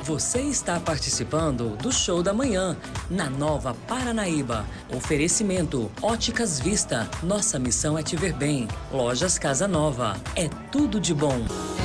Você está participando do Show da Manhã, na Nova Paranaíba. Oferecimento Óticas Vista. Nossa missão é te ver bem. Lojas Casa Nova. É tudo de bom.